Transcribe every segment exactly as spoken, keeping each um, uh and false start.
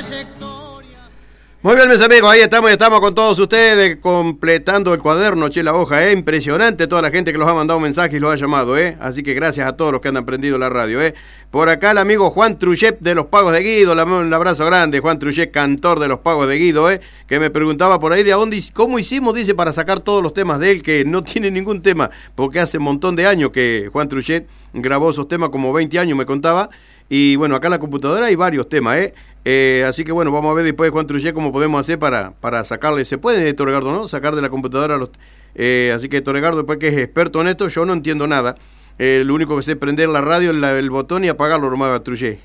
Muy bien, mis amigos, ahí estamos, ya estamos con todos ustedes completando el cuaderno, che, la hoja, ¿eh? Impresionante toda la gente que los ha mandado mensajes y los ha llamado, ¿eh? Así que gracias a todos los que han aprendido la radio, ¿eh? Por acá el amigo Juan Truchet de los Pagos de Guido, un abrazo grande, Juan Truchet, cantor de los Pagos de Guido, ¿eh? Que me preguntaba por ahí de a dónde, cómo hicimos, dice, para sacar todos los temas de él, que no tiene ningún tema, porque hace un montón de años que Juan Truchet grabó esos temas, como veinte años me contaba, y bueno, acá en la computadora hay varios temas, ¿eh? Eh, así que bueno, vamos a ver después, Juan Truchet, cómo podemos hacer para, para sacarle, se puede, Héctor Edgardo, ¿no? Sacar de la computadora los... Eh, así que Héctor Edgardo, después que es experto en esto, yo no entiendo nada. Eh, lo único que sé es prender la radio, la, el botón y apagarlo, nomás, Truchet.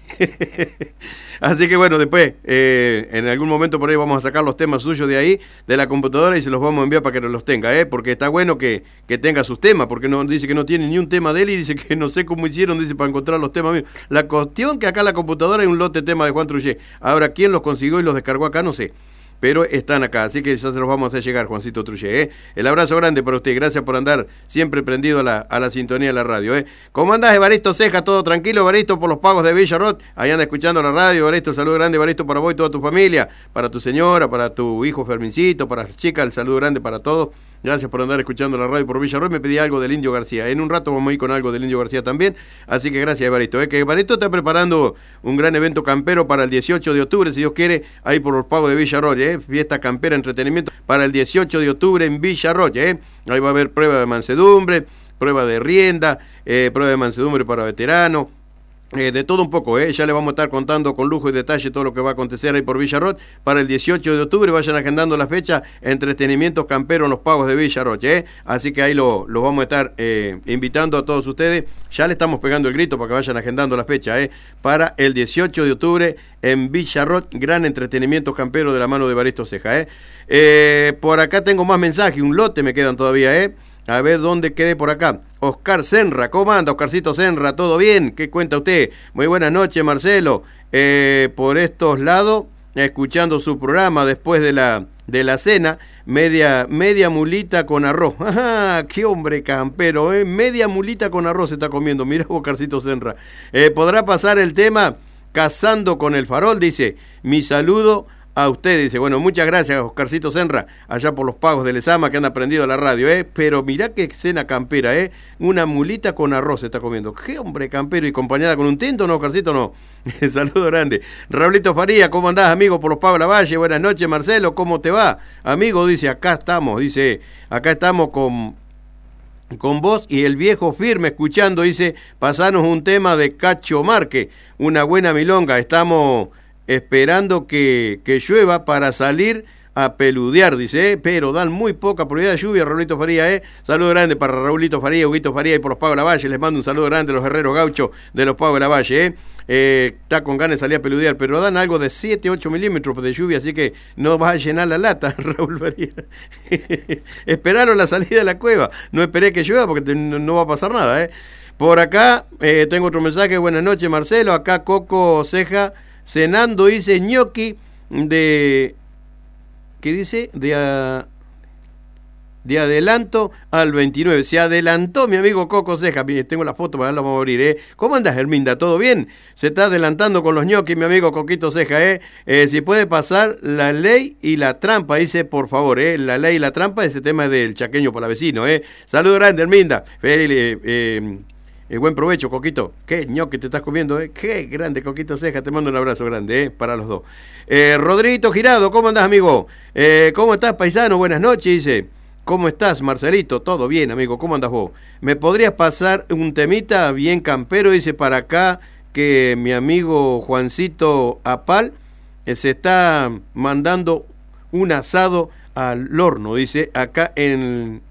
Así que bueno, después, eh, en algún momento por ahí vamos a sacar los temas suyos de ahí, de la computadora, y se los vamos a enviar para que nos los tenga, ¿eh? Porque está bueno que, que tenga sus temas, porque no dice que no tiene ni un tema de él y dice que no sé cómo hicieron, dice, para encontrar los temas míos. La cuestión que acá en la computadora hay un lote de temas de Juan Truchet. Ahora, ¿quién los consiguió y los descargó acá? No sé. Pero están acá, así que ya se los vamos a hacer llegar, Juancito Truchet, ¿eh? El abrazo grande para usted, gracias por andar siempre prendido a la, a la sintonía de la radio, ¿eh? ¿Cómo andás, Evaristo Ceja? ¿Todo tranquilo, Evaristo, por los pagos de Villarrot? Ahí anda escuchando la radio, Evaristo, saludo grande, Evaristo, para vos y toda tu familia, para tu señora, para tu hijo Fermincito, para la chica, el saludo grande para todos. Gracias por andar escuchando la radio por Villarroel. Me pedí algo del Indio García. En un rato vamos a ir con algo del Indio García también. Así que gracias, Evaristo. ¿eh? Que Evaristo está preparando un gran evento campero para el dieciocho de octubre, si Dios quiere, ahí por los pagos de Villarroel. ¿eh? Fiesta campera, entretenimiento para el dieciocho de octubre en Villarroel. ¿eh? Ahí va a haber prueba de mansedumbre, prueba de rienda, eh, prueba de mansedumbre para veteranos. Eh, de todo un poco, ¿eh? Ya le vamos a estar contando con lujo y detalle todo lo que va a acontecer ahí por Villarroel para el dieciocho de octubre. Vayan agendando la fecha, entretenimientos camperos en los pagos de Villarroel, ¿eh? Así que ahí lo, lo vamos a estar eh, invitando a todos ustedes. Ya le estamos pegando el grito para que vayan agendando la fecha, ¿eh? Para el dieciocho de octubre en Villarroel, gran entretenimiento campero de la mano de Evaristo Ceja, ¿eh? Eh, por acá tengo más mensajes, un lote me quedan todavía, ¿eh? A ver dónde quedé por acá. Oscar Senra, ¿cómo anda, Oscarcito Senra? ¿Todo bien? ¿Qué cuenta usted? Muy buenas noches, Marcelo. Eh, por estos lados, escuchando su programa después de la, de la cena, media, media mulita con arroz. ¡Ajá! ¡Qué hombre campero! ¿eh? Media mulita con arroz se está comiendo. Mira, Oscarcito Senra. Eh, ¿Podrá pasar el tema Cazando con el Farol? Dice, mi saludo a usted, dice, bueno, muchas gracias, Oscarcito Senra, allá por los pagos de Lezama que han aprendido la radio, ¿eh? Pero mirá qué cena campera, ¿eh? Una mulita con arroz se está comiendo. ¡Qué hombre campero! ¿Y acompañada con un tinto, no, Oscarcito, no? Saludo grande. Raulito Faría, ¿cómo andás, amigo, por los pagos de la Valle? Buenas noches, Marcelo, ¿cómo te va? Amigo, dice, acá estamos, dice, acá estamos con... con vos y el viejo firme escuchando, dice, pasanos un tema de Cacho Marque, una buena milonga, estamos esperando que, que llueva para salir a peludear, dice, ¿eh? Pero dan muy poca probabilidad de lluvia, Raulito Faría, ¿eh? Saludo grande para Raulito Faría, Huguito Faría y por los Pagos de la Valle, les mando un saludo grande a los herreros gauchos de los Pagos de la Valle, ¿eh? Eh, está con ganas de salir a peludear, pero dan algo de siete, ocho milímetros de lluvia, así que no vas a llenar la lata, Raúl Faría. Esperaron la salida de la cueva, no esperé que llueva porque te, no, no va a pasar nada, ¿eh? Por acá eh, tengo otro mensaje, buenas noches, Marcelo, acá Coco Ceja cenando, dice ñoqui de... ¿Qué dice? De, a, de adelanto al veintinueve. Se adelantó mi amigo Coco Ceja. Tengo la foto para la vamos a abrir, ¿eh? ¿Cómo andas, Herminda? ¿Todo bien? Se está adelantando con los ñoquis, mi amigo Coquito Ceja, ¿eh? eh si puede pasar la ley y la trampa, dice, por favor, ¿eh? La ley y la trampa, ese tema es del chaqueño palavecino, ¿eh? Saludos grande, Herminda. Eh, eh, eh, buen provecho, Coquito. Qué ñoqui te estás comiendo, ¿eh? Qué grande, Coquito Ceja. Te mando un abrazo grande, ¿eh? Para los dos. Eh, Rodriguito Girado, ¿cómo andás, amigo? Eh, ¿Cómo estás, paisano? Buenas noches, dice. ¿Cómo estás, Marcelito? Todo bien, amigo. ¿Cómo andas vos? ¿Me podrías pasar un temita bien campero? Dice para acá que mi amigo Juancito Apal eh, se está mandando un asado al horno, dice, acá en,